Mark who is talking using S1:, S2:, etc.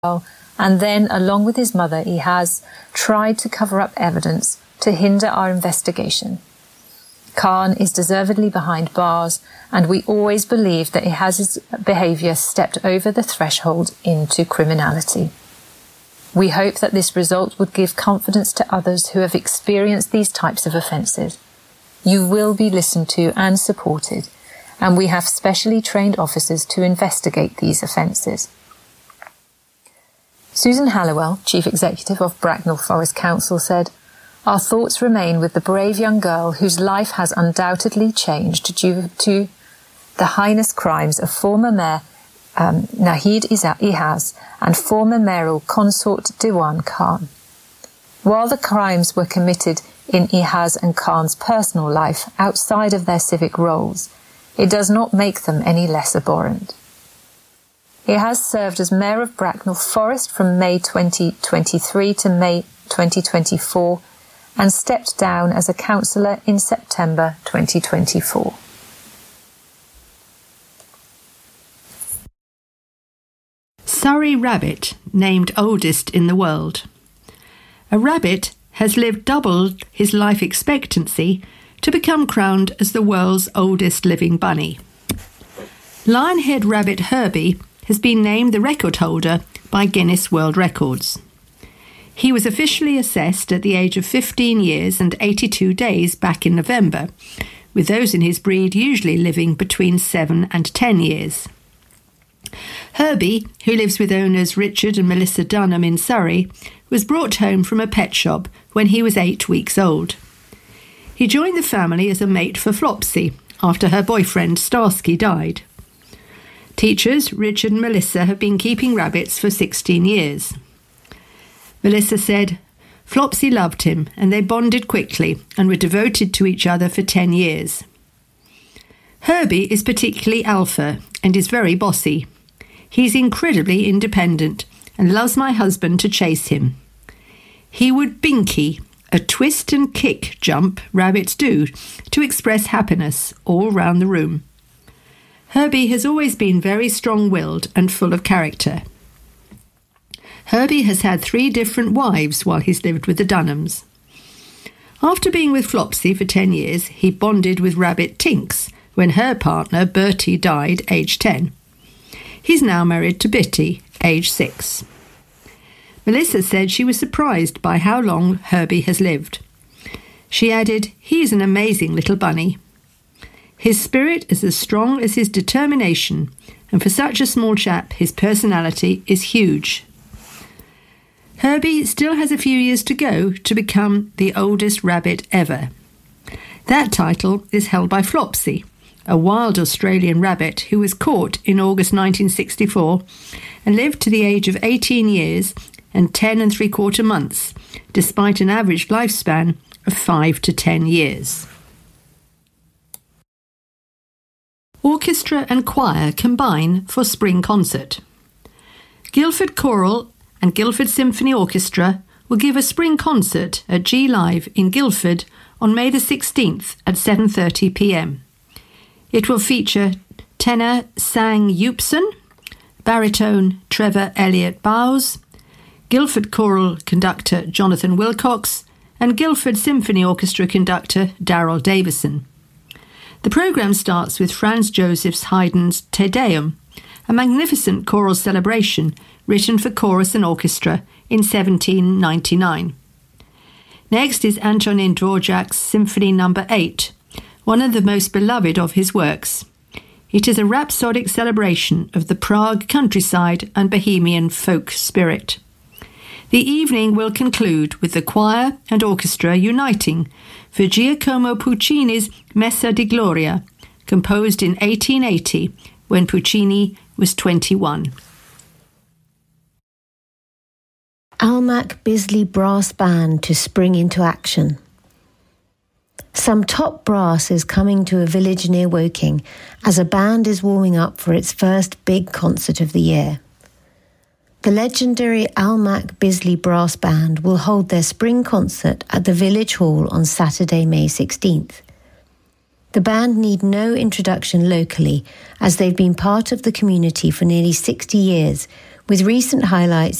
S1: and then, along with his mother, he has tried to cover up evidence to hinder our investigation. Khan is deservedly behind bars, and we always believe that Ihaz's behaviour stepped over the threshold into criminality. We hope that this result would give confidence to others who have experienced these types of offences. You will be listened to and supported, and we have specially trained officers to investigate these offences. Susan Halliwell, Chief Executive of Bracknell Forest Council, said, "Our thoughts remain with the brave young girl whose life has undoubtedly changed due to the heinous crimes of former Mayor Nahid Ihaz and former mayoral consort Dewan Khan. While the crimes were committed in Ihaz and Khan's personal life outside of their civic roles, it does not make them any less abhorrent." Ihaz served as Mayor of Bracknell Forest from May 2023 to May 2024 and stepped down as a councillor in September 2024.
S2: Surrey rabbit, named oldest in the world. A rabbit has lived double his life expectancy to become crowned as the world's oldest living bunny. Lionhead rabbit Herbie has been named the record holder by Guinness World Records. He was officially assessed at the age of 15 years and 82 days back in November, with those in his breed usually living between 7 and 10 years. Herbie, who lives with owners Richard and Melissa Dunham in Surrey, was brought home from a pet shop when he was 8 weeks old. He joined the family as a mate for Flopsy after her boyfriend Starsky died. Teachers Richard and Melissa have been keeping rabbits for 16 years. Melissa said, "Flopsy loved him and they bonded quickly and were devoted to each other for 10 years. Herbie is particularly alpha and is very bossy. He's incredibly independent and loves my husband to chase him. He would binky, a twist and kick jump rabbits do to express happiness all round the room. Herbie has always been very strong-willed and full of character. Herbie has had 3 different wives while he's lived with the Dunhams. After being with Flopsy for 10 years, he bonded with rabbit Tinks when her partner Bertie died aged 10. He's now married to Bitty, age 6. Melissa said she was surprised by how long Herbie has lived. She added, "He's an amazing little bunny. His spirit is as strong as his determination, and for such a small chap, his personality is huge." Herbie still has a few years to go to become the oldest rabbit ever. That title is held by Flopsy, a wild Australian rabbit who was caught in August 1964 and lived to the age of 18 years and 10 3/4 months, despite an average lifespan of 5 to 10 years. Orchestra and choir combine for spring concert. Guildford Choral and Guildford Symphony Orchestra will give a spring concert at G Live in Guildford on May the 16th at 7:30 p.m. It will feature tenor Sang Yupson, baritone Trevor Elliott Bowes, Guildford Choral conductor Jonathan Wilcox, and Guildford Symphony Orchestra conductor Darryl Davison. The programme starts with Franz Joseph Haydn's Te Deum, a magnificent choral celebration written for chorus and orchestra in 1799. Next is Antonin Dvorak's Symphony No. 8, one of the most beloved of his works. It is a rhapsodic celebration of the Prague countryside and Bohemian folk spirit. The evening will conclude with the choir and orchestra uniting for Giacomo Puccini's Messa di Gloria, composed in 1880 when Puccini was 21.
S3: Almack Bisley Brass Band to spring into action. Some top brass is coming to a village near Woking as a band is warming up for its first big concert of the year. The legendary Almack Bisley Brass Band will hold their spring concert at the Village Hall on Saturday, May 16th. The band need no introduction locally as they've been part of the community for nearly 60 years, with recent highlights